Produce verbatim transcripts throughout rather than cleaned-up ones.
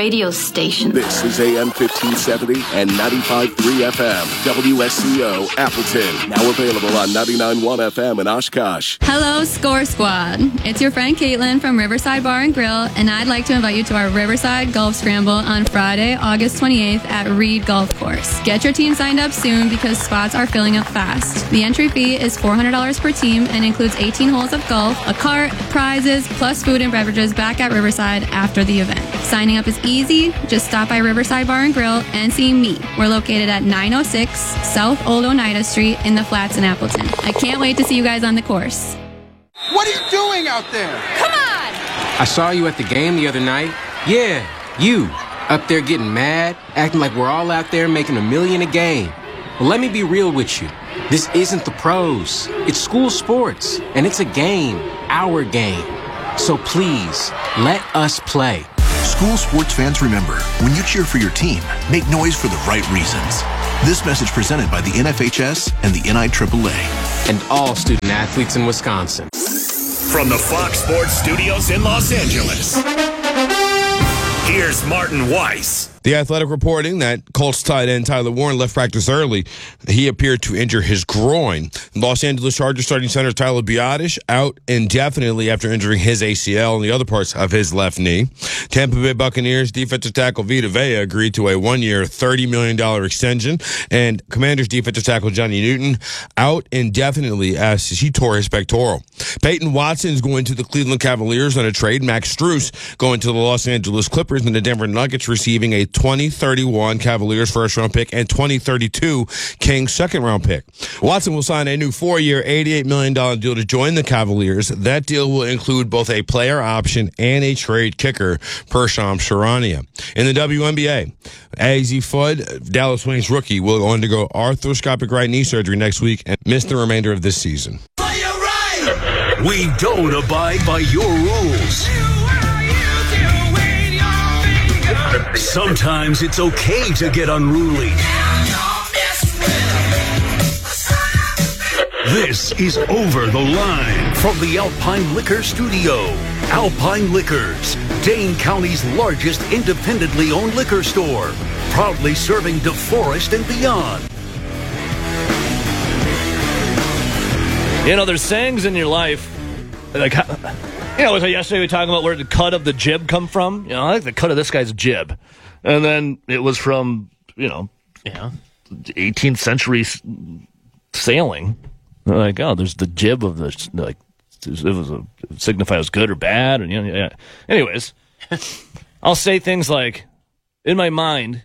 radio station. This is A M fifteen seventy and ninety-five point three F M. W S C O Appleton. Now available on ninety-nine point one F M in Oshkosh. Hello, Score Squad. It's your friend Caitlin from Riverside Bar and Grill, and I'd like to invite you to our Riverside Golf Scramble on Friday, August twenty-eighth at Reed Golf Course. Get your team signed up soon because spots are filling up fast. The entry fee is four hundred dollars per team and includes eighteen holes of golf, a cart, prizes, plus food and beverages back at Riverside after the event. Signing up is easy. Just stop by Riverside Bar and Grill and see me. We're located at nine oh six South Old Oneida Street in the Flats in Appleton. I can't wait to see you guys on the course. What are you doing out there? Come on! I saw you at the game the other night. Yeah, you. Up there getting mad, acting like we're all out there making a million a game. Well, let me be real with you. This isn't the pros. It's school sports, and it's a game, our game. So please, let us play. School sports fans, remember, when you cheer for your team, make noise for the right reasons. This message presented by the N F H S and the N I triple A. And all student athletes in Wisconsin. From the Fox Sports Studios in Los Angeles, here's Martin Weiss. The Athletic reporting that Colts tight end Tyler Warren left practice early. He appeared to injure his groin. Los Angeles Chargers starting center Tyler Biadasz out indefinitely after injuring his A C L and the other parts of his left knee. Tampa Bay Buccaneers defensive tackle Vita Vea agreed to a one-year, thirty million dollars extension. And Commanders defensive tackle Johnny Newton out indefinitely as he tore his pectoral. Peyton Watson is going to the Cleveland Cavaliers on a trade. Max Strus going to the Los Angeles Clippers, and the Denver Nuggets receiving a twenty thirty-one Cavaliers first-round pick and twenty thirty-two Kings second-round pick. Watson will sign a new four-year, eighty-eight million dollars deal to join the Cavaliers. That deal will include both a player option and a trade kicker per Shams Charania. In the W N B A, A Z Fudd, Dallas Wings rookie, will undergo arthroscopic right knee surgery next week and miss the remainder of this season. We don't abide by your rules. Sometimes it's okay to get unruly. This is Over the Line from the Alpine Liquor Studio. Alpine Liquors, Dane County's largest independently owned liquor store, proudly serving DeForest and beyond. You know, there's sayings in your life, like, you know, like yesterday we were talking about where the cut of the jib come from. You know, I like the cut of this guy's jib. And then it was from, you know, yeah, eighteenth century sailing. They're like, oh, there's the jib of the, like, it was a, it signified as good or bad. And, you know, yeah. Anyways, I'll say things like, in my mind,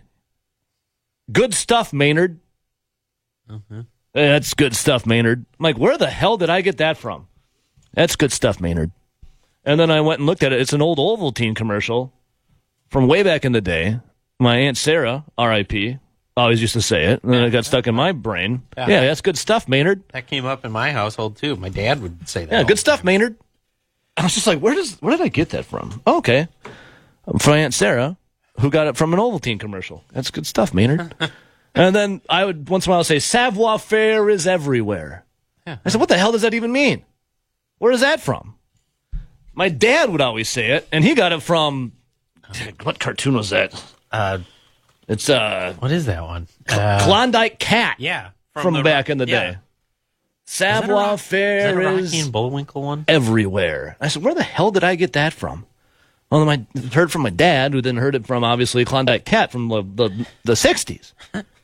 good stuff, Maynard. Mm-hmm. Hey, that's good stuff, Maynard. I'm like, where the hell did I get that from? That's good stuff, Maynard. And then I went and looked at it. It's an old Ovaltine commercial from way back in the day. My Aunt Sarah, R I P, always used to say it. And then it got stuck in my brain. Yeah, yeah, that's good stuff, Maynard. That came up in my household, too. My dad would say that. Yeah, good stuff, Maynard. I was just like, where does where did I get that from? Oh, okay. From Aunt Sarah, who got it from an Ovaltine commercial. That's good stuff, Maynard. And then I would once in a while say, savoir faire is everywhere. Yeah. I said, what the hell does that even mean? Where is that from? My dad would always say it, and he got it from, what cartoon was that? Uh, it's, uh... What is that one? Uh, Klondike Cat. Yeah. From, from the, back in the yeah. day. Savoir faire is, is Rocky and Bullwinkle one? Everywhere. I said, where the hell did I get that from? Well, I heard from my dad, who then heard it from, obviously, Klondike Cat from the, the, the sixties.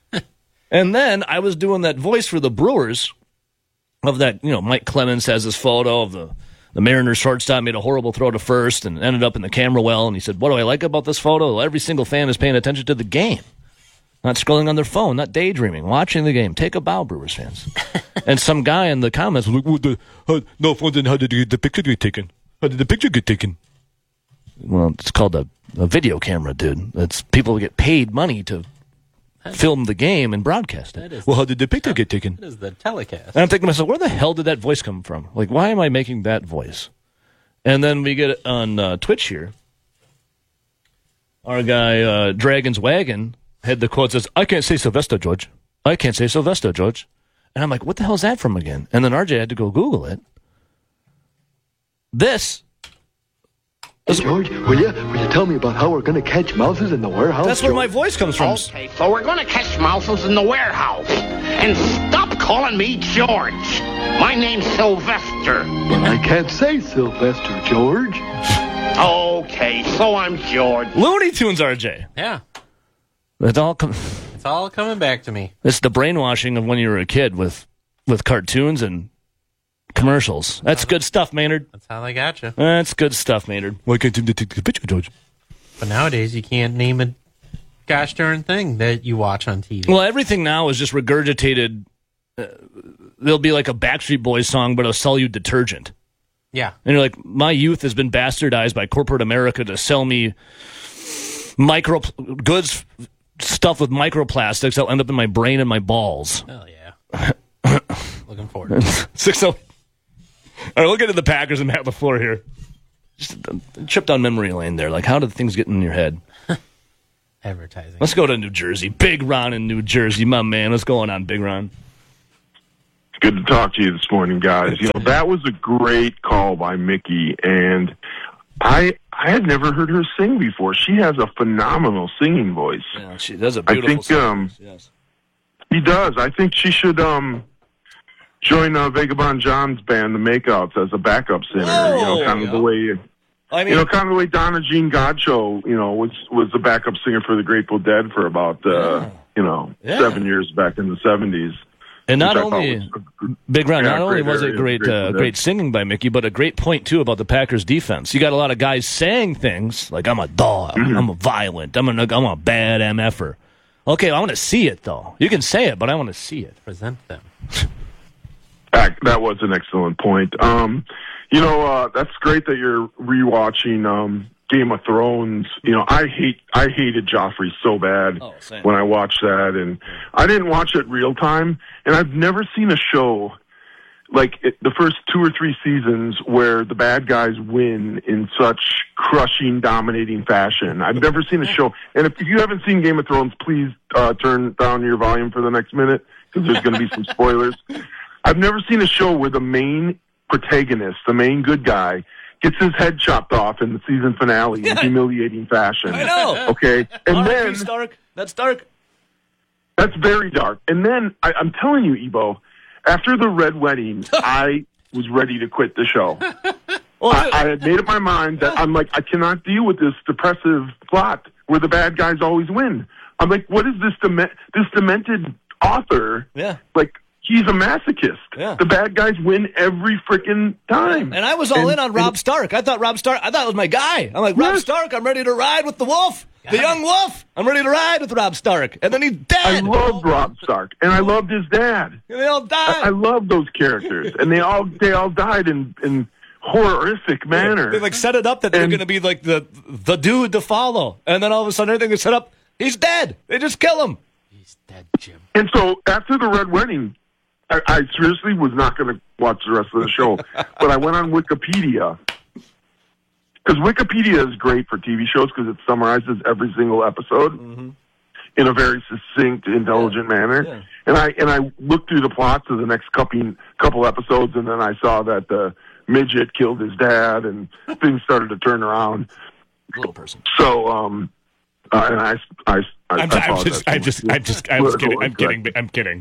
And then I was doing that voice for the Brewers of that, you know, Mike Clemens has this photo of the, the Mariners shortstop made a horrible throw to first and ended up in the camera well. And he said, what do I like about this photo? Well, every single fan is paying attention to the game. Not scrolling on their phone, not daydreaming, watching the game. Take a bow, Brewers fans. And some guy in the comments was like, well, the, uh, no, then how did the picture get taken? How did the picture get taken? Well, it's called a, a video camera, dude. It's people get paid money to film the game and broadcast it. Well, how did the picture get taken? That is the telecast. And I'm thinking to myself, where the hell did that voice come from? Like, why am I making that voice? And then we get on uh, Twitch here. Our guy, uh, Dragon's Wagon, had the quote says, I can't say Sylvester, George. I can't say Sylvester, George. And I'm like, what the hell is that from again? And then R J had to go Google it. This George, will you will you tell me about how we're going to catch mouses in the warehouse? That's where George? my voice comes from. Okay, so we're going to catch mouses in the warehouse. And stop calling me George. My name's Sylvester. Well, I can't say Sylvester, George. Okay, so I'm George. Looney Tunes, R J. Yeah. It's all, com- It's all coming back to me. it's the brainwashing of when you were a kid with, with cartoons and commercials. That's good stuff, Maynard. That's how they got you. That's good stuff, Maynard. Why can't you take the picture, George? But nowadays, you can't name a gosh darn thing that you watch on T V. Well, everything now is just regurgitated. Uh, there'll be like a Backstreet Boys song, but it'll sell you detergent. Yeah. And you're like, my youth has been bastardized by corporate America to sell me micro goods, stuff with microplastics that'll end up in my brain and my balls. Oh, yeah. Looking forward to it. Six oh. All right, we'll get to the Packers and Matt LaFleur here. Just a trip down memory lane there. Like, how did things get in your head? Advertising. Let's go to New Jersey. Big Ron in New Jersey, my man. What's going on, Big Ron? Good to talk to you this morning, guys. You know, that was a great call by Mickey, and I I had never heard her sing before. She has a phenomenal singing voice. Yeah, she does a beautiful I think um, yes. He does. I think she should um join uh, Vagabond John's band, the Makeouts, as a backup singer. Oh, you know, kind yeah. of the way I mean, you know, kind of the way Donna Jean Godchaux, you know, was was the backup singer for the Grateful Dead for about uh, yeah. you know Yeah. seven years back in the seventies. And not which I thought only was a- Big Ron, yeah, not only great was it area, great, great uh, for that. great singing by Mickey, but a great point too about the Packers defense. You got a lot of guys saying things like, "I'm a dog, Mm-hmm. I'm a violent, I'm a, I'm a bad M F er." Okay, I want to see it though. You can say it, but I want to see it. Present them. That, that was an excellent point. Um, you know, uh, that's great that you're rewatching um, Game of Thrones. You know, I hate I hated Joffrey so bad Oh, same. when I watched that, and I didn't watch it real time. And I've never seen a show like it, the first two or three seasons where the bad guys win in such crushing, dominating fashion. I've never seen a show. And if you haven't seen Game of Thrones, please uh, turn down your volume for the next minute because there's going to be some spoilers. I've never seen a show where the main protagonist, the main good guy, gets his head chopped off in the season finale in humiliating fashion. I know. Okay? And R I P then, Stark. That's dark. that's very dark. And then, I, I'm telling you, Ebo, after the Red Wedding, I was ready to quit the show. Well, I, I had made up my mind that I'm like, I cannot deal with this depressive plot where the bad guys always win. I'm like, what is this dement- this demented author? yeah. Like, he's a masochist. Yeah. The bad guys win every freaking time. And I was all And- in on Rob and- Stark. I thought Rob Stark. I thought it was my guy. I'm like, Rob Yes. Stark. I'm ready to ride with the wolf, the young wolf. I'm ready to ride with Rob Stark. And then he's I dead. loved Rob Stark, and I loved his dad. And they all died. I, I love those characters, and they all they all died in in horrific manner. They like set it up that they're And- going to be like the the dude to follow, and then all of a sudden everything is set up. He's dead. They just kill him. He's dead, Jim. And so after the Red Wedding, I, I seriously was not going to watch the rest of the show, but I went on Wikipedia. Because Wikipedia is great for T V shows because it summarizes every single episode Mm-hmm. in a very succinct, intelligent manner. Yeah. And I and I looked through the plots of the next couple couple episodes, and then I saw that the midget killed his dad, and things started to turn around. Little person. So, um, uh, and I, I, I, I'm, I I'm apologize just, for I'm just, my I'm just, I was kidding. I'm political kidding. I'm kidding.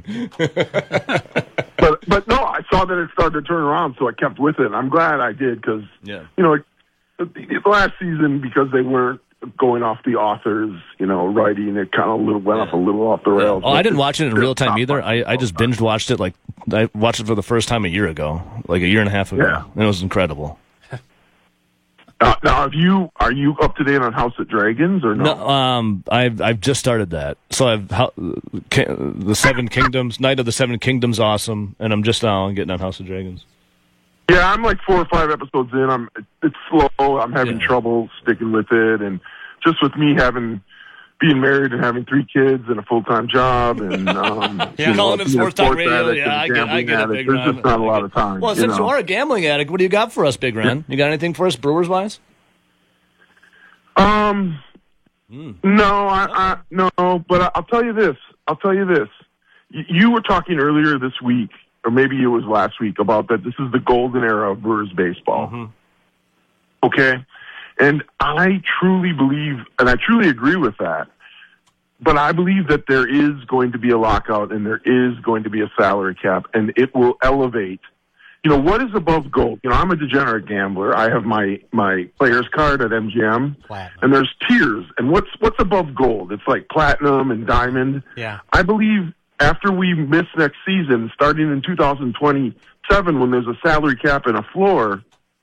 but but no, I saw that it started to turn around, so I kept with it. And I'm glad I did because Yeah. you know the, the last season, because they weren't going off the authors, you know, writing, it kind of little, went off a little off the rails. Oh, I didn't watch it in It's real time not either. my I, I just binge watched it. Like I watched it for the first time a year ago, like a year and a half ago. Yeah. And it was incredible. Uh, now, have you are you up to date on House of Dragons or no? No, um, I've I've just started that. So I've how, Ki- the Seven Kingdoms, Night of the Seven Kingdoms, awesome, and I'm just now getting on House of Dragons. Yeah, I'm like four or five episodes in. I'm it's slow. I'm having Yeah. trouble sticking with it, and just with me having being married and having three kids and a full time job, and um, Yeah, you know, calling it being a sports talk sports radio. addict Yeah, and a I get, I gambling get it, addict, Big There's Ron. just not a lot of time. Well, since know? you are a gambling addict, what do you got for us, Big Ron? You got anything for us, Brewers wise? Um, no, I, I no, but I, I'll tell you this. I'll tell you this. Y- You were talking earlier this week, or maybe it was last week, about that this is the golden era of Brewers baseball. Mm-hmm. Okay, And I truly believe, and I truly agree with that, but I believe that there is going to be a lockout and there is going to be a salary cap, and it will elevate. You know, what is above gold? You know, I'm a degenerate gambler. I have my, my player's card at M G M, Platinum. and there's tiers. And what's what's above gold? It's like platinum and diamond. Yeah. I believe after we miss next season, starting in two thousand twenty-seven, when there's a salary cap and a floor,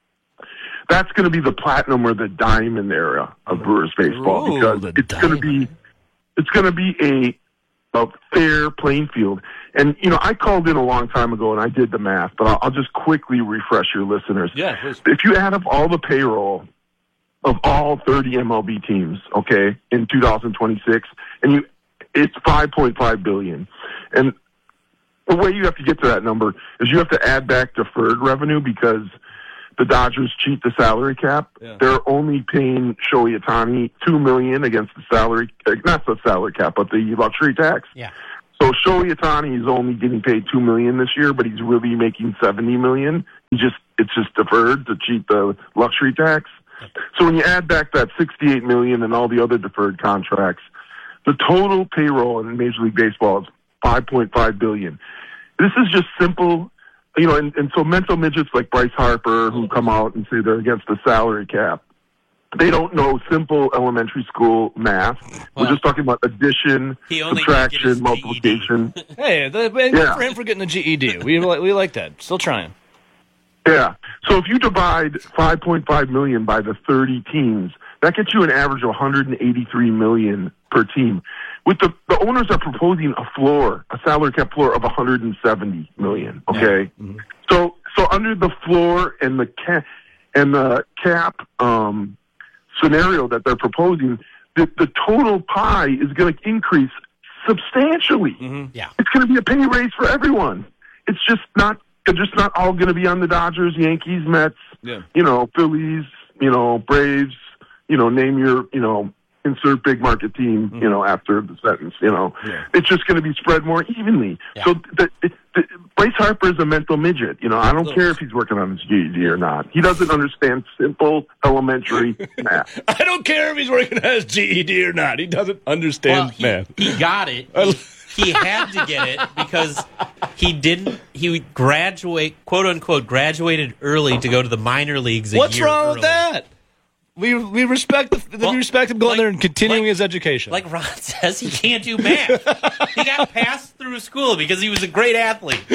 that's going to be the platinum or the diamond era of Brewers baseball. Ooh, because the it's going to be it's going to be a a fair playing field. And, you know, I called in a long time ago and I did the math, but I'll, I'll just quickly refresh your listeners. Yeah, please. If you add up all the payroll of all thirty M L B teams, okay, in two thousand twenty-six, and you, it's five point five billion dollars. And the way you have to get to that number is you have to add back deferred revenue because the Dodgers cheat the salary cap. Yeah. They're only paying Shohei Ohtani two million dollars against the salary, not the salary cap, but the luxury tax. Yeah. So Shohei Ohtani is only getting paid two million dollars this year, but he's really making seventy million dollars. He just it's just deferred to cheat the luxury tax. So when you add back that sixty-eight million dollars and all the other deferred contracts, the total payroll in Major League Baseball is five point five billion dollars. This is just simple, you know, and, and so mental midgets like Bryce Harper who come out and say they're against the salary cap, they don't know simple elementary school math. Well, We're just talking about addition, he only subtraction, multiplication. Hey, the, and Yeah. good for him for getting the G E D. We li- we like that. Still trying. Yeah. So if you divide five point five million by the thirty teams, that gets you an average of one hundred eighty-three million per team. With the the owners are proposing a floor, a salary cap floor of one hundred seventy million. Okay. Mm-hmm. So so under the floor and the cap and the cap um, scenario that they're proposing, the, the total pie is going to increase substantially. Mm-hmm. Yeah. It's going to be a pay raise for everyone. It's just not. They're just not all going to be on the Dodgers, Yankees, Mets, Yeah. you know, Phillies, you know, Braves, you know, name your, you know, insert big market team, Mm-hmm. you know, after the sentence, you know. Yeah. It's just going to be spread more evenly. Yeah. So the, the, Bryce Harper is a mental midget. You know, I don't care if he's working on his G E D or not. He doesn't understand simple elementary math. I don't care if he's working on his G E D or not. He doesn't understand Well, he, math. he got it. He, he had to get it because he didn't. He graduate, quote unquote, graduated early to go to the minor leagues. A What's year wrong early. with that? We we respect the, Well, we respect him going like- there and continuing like- his education. Like Ron says, he can't do math. He got passed through school because he was a great athlete.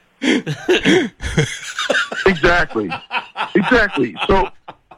Exactly. Exactly. So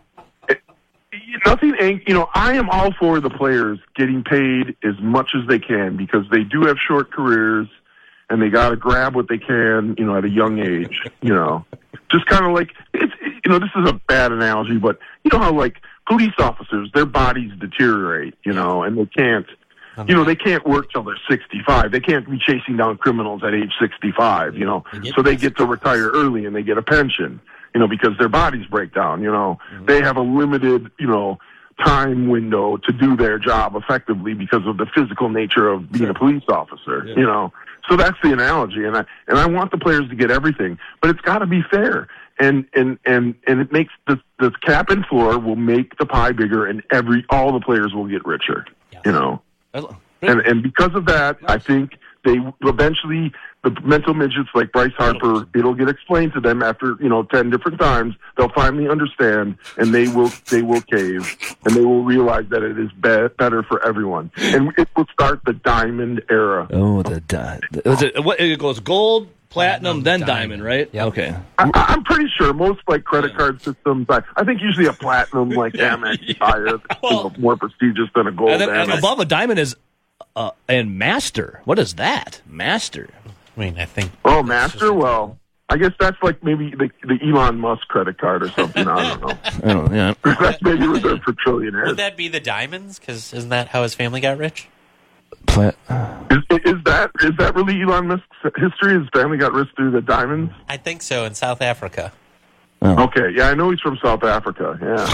it, nothing, ain't- you know, I am all for the players getting paid as much as they can because they do have short careers and they got to grab what they can, you know, at a young age, you know. Just kind of like, it's, you know, this is a bad analogy, but you know how, like, police officers, their bodies deteriorate, you know, and they can't, you know, they can't work till they're sixty-five. They can't be chasing down criminals at age sixty-five, you know. So they get to retire early and they get a pension, you know, because their bodies break down, you know. Mm-hmm. They have a limited, you know, time window to do their job effectively because of the physical nature of being a police officer, Yeah. you know. So that's the analogy, and I and I want the players to get everything, but it's got to be fair, and and and and it makes the the cap and floor will make the pie bigger, and every all the players will get richer, Yes. you know. And and because of that, I think they eventually the mental midgets like Bryce Harper, it'll get explained to them after you know ten different times. They'll finally understand, and they will they will cave, and they will realize that it is be- better for everyone, and it will start the diamond era. Oh, the diamond. It, what, it goes gold, platinum, Platinum, then diamond. diamond, right? Yep. Okay. I, I'm pretty sure most like credit card systems. I, I think usually a platinum like Amex is higher, Well- you know, more prestigious than a gold And then and Amex. above a diamond is uh, and master. What is that? Master. I mean, I think. Oh, master. Well, I guess that's like maybe the, the Elon Musk credit card or something. I don't know. I don't know. Yeah. That's maybe reserved for trillionaires. Would that be the diamonds? Because isn't that how his family got rich? Pla- Is, is that is that really Elon Musk's history? His family got rich through the diamonds? I think so. In South Africa. Oh. Okay, yeah, I know he's from South Africa.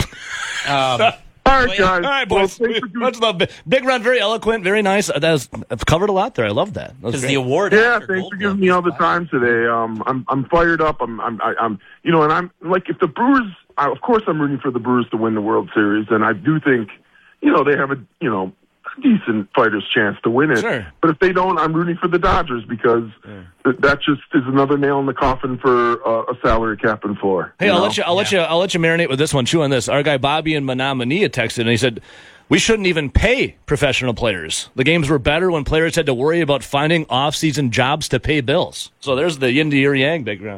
Yeah. Um, All right, Well, guys. All right, Well, boys. thanks for doing- Much love. Big Ron, very eloquent, very nice. That was I've covered a lot there. I love that. That was Because great. the award. Yeah, after thanks Gold for giving Glove me was all the five. time today. Um, I'm I'm fired up. I'm I'm I- I'm you know, and I'm like if the Brewers I, of course, I'm rooting for the Brewers to win the World Series, and I do think, you know, they have a, you know, decent fighter's chance to win it. Sure. But if they don't, I'm rooting for the Dodgers because yeah. th- that just is another nail in the coffin for uh, a salary cap and floor. Hey, you I'll know? let you. I'll let you. I'll let you marinate with this one. Chew on this. Our guy Bobby in Menominee texted, and he said, "We shouldn't even pay professional players. The games were better when players had to worry about finding off-season jobs to pay bills." So there's the yin to your yang background.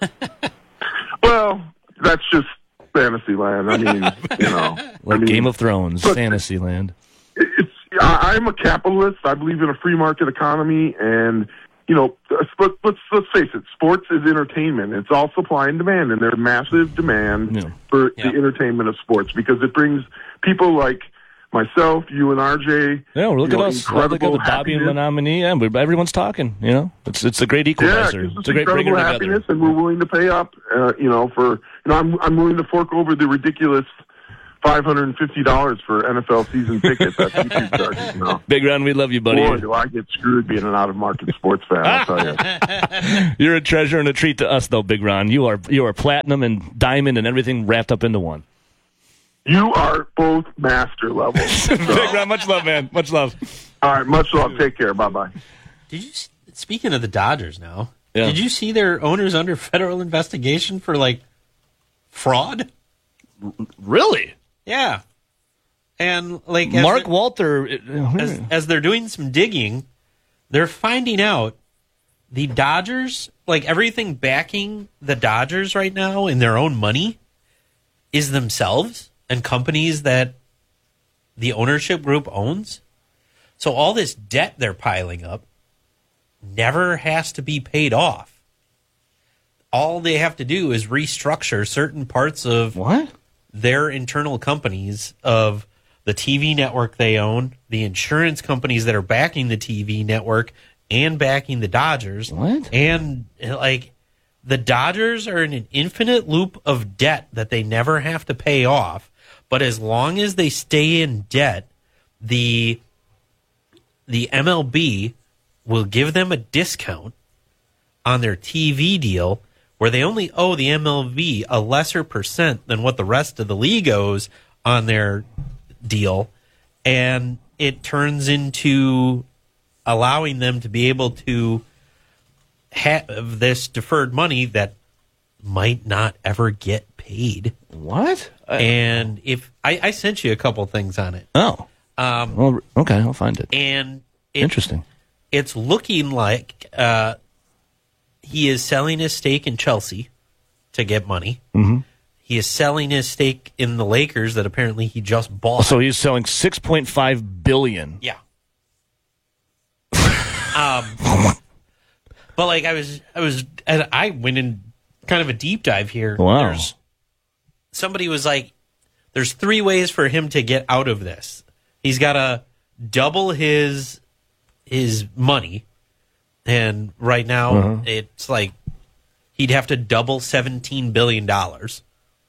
Well, that's just fantasy land. I mean, you know, like I mean, Game of Thrones, but fantasy land. It's. I, I'm a capitalist. I believe in a free market economy, and you know, but let's let's face it. Sports is entertainment. It's all supply and demand, and there's massive demand yeah. for yeah. the entertainment of sports because it brings people like myself, you, and R J. Yeah, well, look you at know, us. Look at the Bobby and Menominee. Yeah, everyone's talking. You know, it's it's a great equalizer. Yeah, it's a great bringing incredible together. happiness, and we're willing to pay up. Uh, you know, for you know, I'm I'm willing to fork over the ridiculous five hundred and fifty dollars for N F L season tickets at YouTube charges. You know? Big Ron, we love you, buddy. Boy, do I get screwed being an out-of-market sports fan, I'll tell you. You're a treasure and a treat to us, though, Big Ron. You are you are platinum and diamond and everything wrapped up into one. You are both master levels. So. Big Ron, much love, man. Much love. All right, much love. Take care. Bye-bye. Did you? Speaking of the Dodgers now, yeah. did you see their owners under federal investigation for, like, fraud? Really? Yeah. And like as Mark the, Walter, as, as they're doing some digging, they're finding out the Dodgers, like everything backing the Dodgers right now in their own money, is themselves and companies that the ownership group owns. So all this debt they're piling up never has to be paid off. All they have to do is restructure certain parts of what their internal companies of the T V network they own, the insurance companies that are backing the T V network and backing the Dodgers. What? And, like, the Dodgers are in an infinite loop of debt that they never have to pay off. But as long as they stay in debt, the the M L B will give them a discount on their T V deal where they only owe the M L B a lesser percent than what the rest of the league owes on their deal, and it turns into allowing them to be able to have this deferred money that might not ever get paid. What? And if I, I sent you a couple things on it. Oh. Um, well, okay, I'll find it. And it, interesting. It's looking like uh, he is selling his stake in Chelsea to get money. Mm-hmm. He is selling his stake in the Lakers that apparently he just bought. So he's selling six point five billion dollars. Yeah. um, but like I was, I was, and I went in kind of a deep dive here. Wow. There's, somebody was like, "There's three ways for him to get out of this. He's got to double his his money, and right now uh-huh. it's like he'd have to double seventeen billion dollars."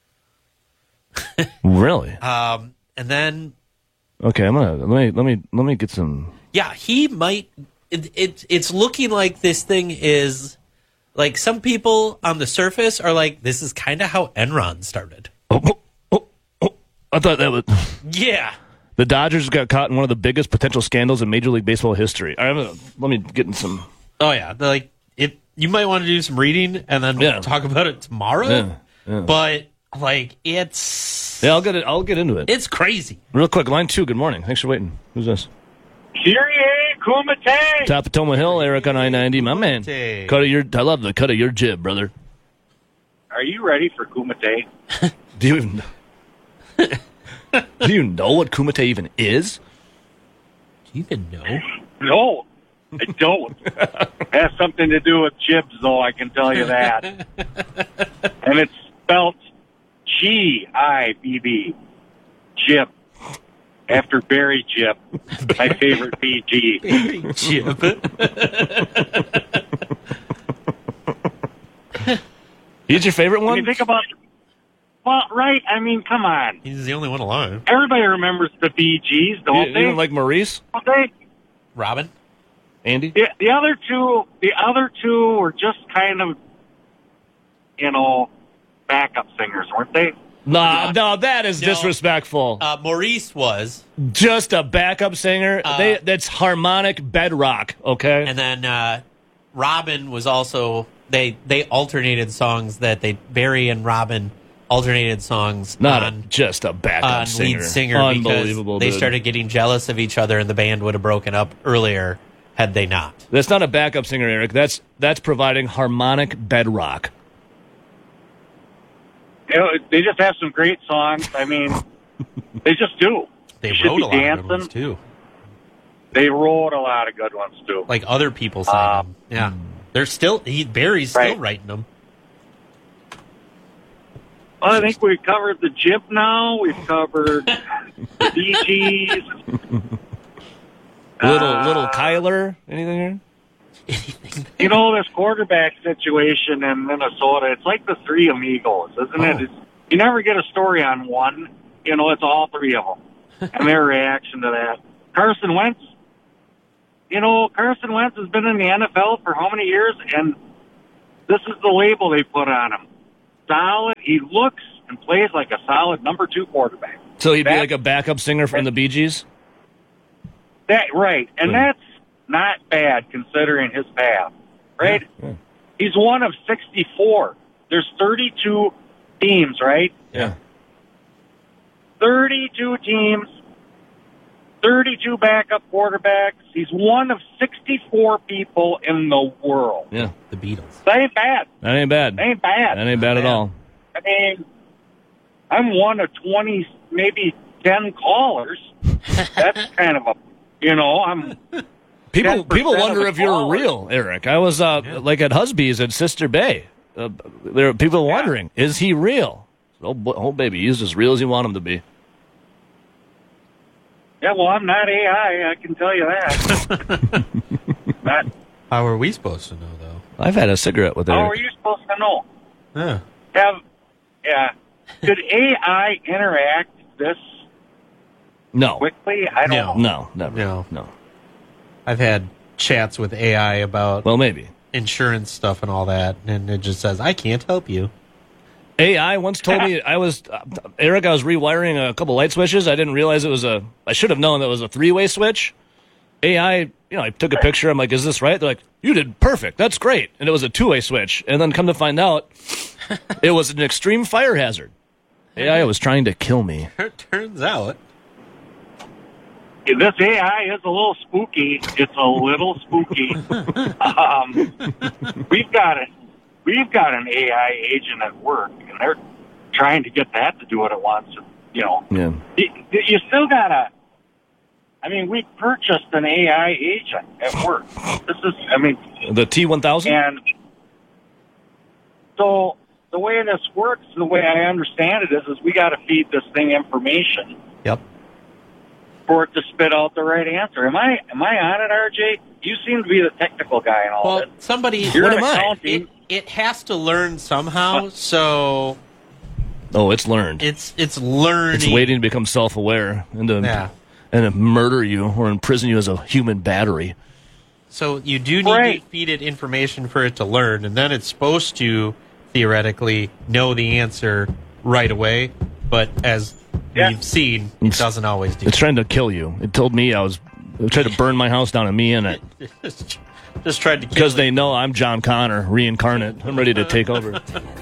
Really? Um, and then, okay, I'm gonna let me let me let me get some. Yeah, he might. It, it it's looking like this thing is like some people on the surface are like, this is kind of how Enron started. Oh, oh, oh, oh, I thought that was. Yeah. The Dodgers got caught in one of the biggest potential scandals in Major League Baseball history. All right, gonna, let me get in some. Oh yeah, like it. You might want to do some reading and then yeah. we'll talk about it tomorrow. Yeah, yeah. But. Like, it's... Yeah, I'll get it. I'll get into it. It's crazy. Real quick, line two, good morning. Thanks for waiting. Who's this? Kyrie Kumite! Top of Toma Hill, Eric on I ninety. My man. Cut of your, I love the cut of your jib, brother. Are you ready for Kumite? Do you even... Do you know what Kumite even is? Do you even know? No, I don't. It has something to do with jibs, though, I can tell you that. And it's spelled G I B B. Jib. After Barry Jib. My favorite B G. Barry Jib. He's your favorite one? I mean, think about... Well, right? I mean, come on. He's the only one alive. Everybody remembers the Bee Gees, don't you, they? You don't like Maurice? Don't they? Robin? Andy? The, the other two, the other two were just kind of, you know, backup singers, weren't they? Nah, no, that is No. disrespectful. Uh, Maurice was. Just a backup singer. Uh, they, that's harmonic bedrock, okay? And then uh, Robin was also, they they alternated songs that they, Barry and Robin alternated songs Not on, a, just a backup on singer. lead singer Unbelievable, because they dude. started getting jealous of each other and the band would have broken up earlier had they not. That's not a backup singer, Eric. That's that's providing harmonic bedrock. You know, they just have some great songs. I mean, they just do. They You should wrote be a lot of dancing. good ones, too. They wrote a lot of good ones, too. Like other people sang Uh, them. Yeah. They're still, he, Barry's still Right. writing them. Well, I think we've covered the Jib now. We've covered the Bee Gees. Little Uh, little Kyler, anything here? You know, this quarterback situation in Minnesota, it's like the Three Amigos, isn't it? Oh. It's, you never get a story on one. You know, it's all three of them and their reaction to that. Carson Wentz, you know, Carson Wentz has been in the N F L for how many years? And this is the label they put on him. Solid. He looks and plays like a solid number two quarterback. So he'd be That- like a backup singer from the Bee Gees? That right, and Yeah. that's not bad considering his path, right? Yeah. He's one of sixty-four. There's thirty-two teams, right? Yeah. thirty-two teams, thirty-two backup quarterbacks. He's one of sixty-four people in the world. Yeah. The Beatles. That ain't bad. That ain't bad. That ain't bad. That ain't bad at all. I mean, I'm one of twenty, maybe ten callers. That's kind of a, you know, I'm... People ten percent people of wonder the if you're callers. real, Eric. I was uh, like at Husby's at Sister Bay. Uh, there are people wondering, is he real? Oh, bo- oh, baby, he's as real as you want him to be. Yeah, well, I'm not A I, I can tell you that. Not, How are we supposed to know, though? I've had a cigarette with how Eric. are you supposed to know? Yeah. Have, yeah. Could A I interact this No. quickly? I don't No. know. No, never. No. No. I've had chats with A I about Well, maybe. insurance stuff and all that, and it just says, I can't help you. A I once told me I was uh, Eric. I was rewiring a couple light switches. I didn't realize it was a. I should have known that it was a three-way switch. A I, you know, I took a picture. I'm like, "Is this right?" They're like, "You did perfect. That's great." And it was a two-way switch. And then come to find out, it was an extreme fire hazard. A I was trying to kill me. Turns out. This A I is a little spooky. It's a little spooky. um, we've got it. We've got an A I agent at work, and they're trying to get that to do what it wants. You know, Yeah. you, you still gotta. I mean, we purchased an A I agent at work. This is, I mean, The T one thousand. and so the way this works, the way I understand it is, is we got to feed this thing information Yep. for it to spit out the right answer. Am I am I on it, R J? You seem to be the technical guy in all Well, this. somebody. You're What an am I? accounting. It, it has to learn somehow, so Oh, it's learned. it's it's learning. It's waiting to become self-aware and to Yeah. and to murder you or imprison you as a human battery. So you do need Right. to feed it information for it to learn, and then it's supposed to theoretically know the answer right away. But as Yeah. we've seen, it It's- doesn't always do. It's trying to kill you. It told me I was. It tried to burn my house down and me in it. just, just tried to kill Because it. they know I'm John Connor, reincarnate. I'm ready to take over.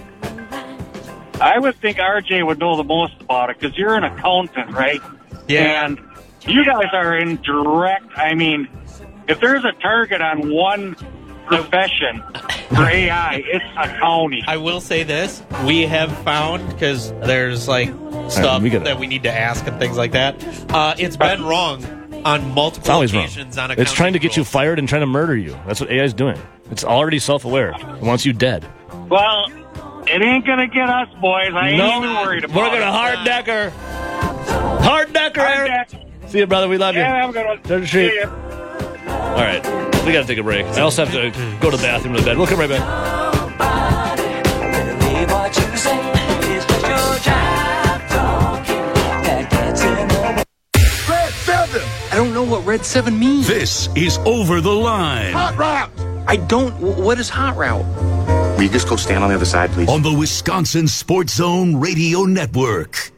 I would think R J would know the most about it because you're an accountant, right? Yeah. And you guys are in direct. I mean, if there's a target on one profession for A I, it's accounting. I will say this: we have found, because there's like stuff we gotta- that we need to ask and things like that. Uh, it's been wrong on multiple It's always wrong. occasions on It's trying to get you rules. fired and trying to murder you. That's what A I is doing. It's already self-aware. It wants you dead. Well, it ain't gonna get us, boys. I ain't even worried about we're gonna it. hard decker. Hard decker, Hard Eric. deck. See you, brother. We love Yeah, you. have a good one. Turn the street. See ya. All right, we gotta take a break. I also have to go to the bathroom to bed. We'll come right back. Red seven! I don't know what Red seven means. This is Over the Line. Hot route! I don't. What is hot route? Will you just go stand on the other side, please? On the Wisconsin Sports Zone Radio Network.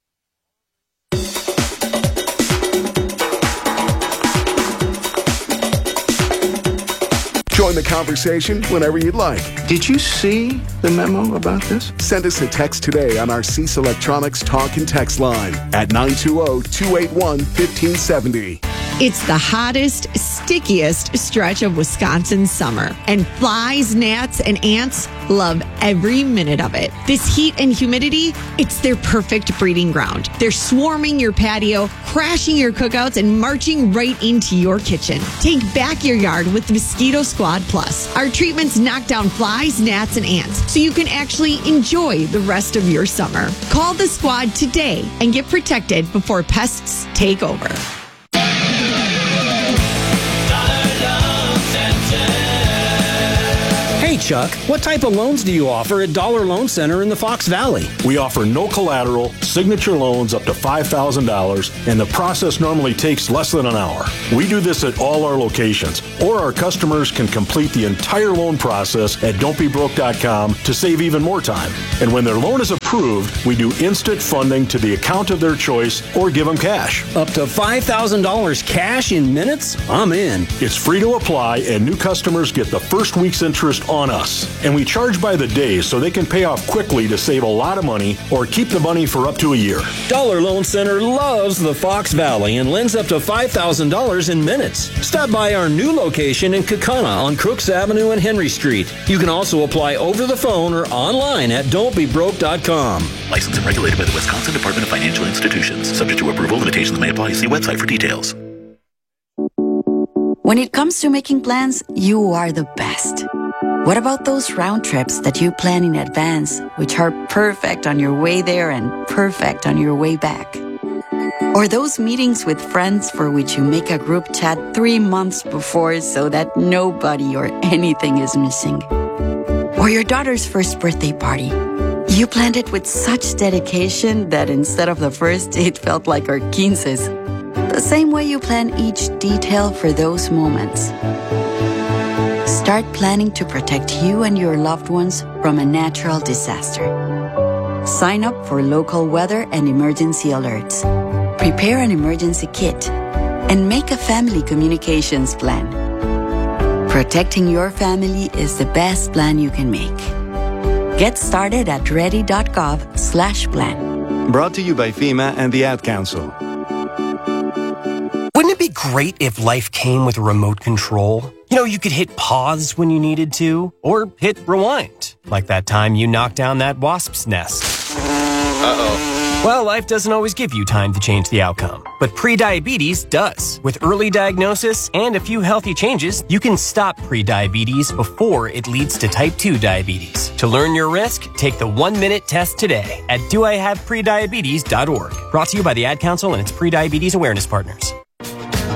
Join the conversation whenever you'd like. Did you see the memo about this? Send us a text today on our Cease Electronics Talk and Text line at nine two zero, two eight one, one five seven zero. It's the hottest, stickiest stretch of Wisconsin summer, and flies, gnats, and ants love every minute of it. This heat and humidity, it's their perfect breeding ground. They're swarming your patio, crashing your cookouts, and marching right into your kitchen. Take back your yard with Mosquito Squad Plus. Our treatments knock down flies, gnats, and ants, so you can actually enjoy the rest of your summer. Call the squad today and get protected before pests take over. Hey, Chuck, what type of loans do you offer at Dollar Loan Center in the Fox Valley? We offer no collateral, signature loans up to five thousand dollars, and the process normally takes less than an hour. We do this at all our locations, or our customers can complete the entire loan process at don't be broke dot com to save even more time. And when their loan is approved, we do instant funding to the account of their choice or give them cash. Up to five thousand dollars cash in minutes? I'm in. It's free to apply, and new customers get the first week's interest on us. And we charge by the day so they can pay off quickly to save a lot of money or keep the money for up to a year. Dollar Loan Center loves the Fox Valley and lends up to five thousand dollars in minutes. Stop by our new location in Kaukauna on Crooks Avenue and Henry Street. You can also apply over the phone or online at don't be broke dot com. Licensed and regulated by the Wisconsin Department of Financial Institutions. Subject to approval, limitations may apply. See website for details. When it comes to making plans, you are the best. What about those round trips that you plan in advance, which are perfect on your way there and perfect on your way back? Or those meetings with friends for which you make a group chat three months before so that nobody or anything is missing? Or your daughter's first birthday party. You planned it with such dedication that instead of the first, it felt like our quinces. The same way you plan each detail for those moments. Start planning to protect you and your loved ones from a natural disaster. Sign up for local weather and emergency alerts. Prepare an emergency kit and make a family communications plan. Protecting your family is the best plan you can make. Get started at ready.gov slash plan. Brought to you by FEMA and the Ad Council. Wouldn't it be great if life came with a remote control? You know, you could hit pause when you needed to, or hit rewind, like that time you knocked down that wasp's nest. Uh-oh. Well, life doesn't always give you time to change the outcome, but prediabetes does. With early diagnosis and a few healthy changes, you can stop prediabetes before it leads to type two diabetes. To learn your risk, take the one-minute test today at do I have prediabetes dot org. Brought to you by the Ad Council and its prediabetes awareness partners.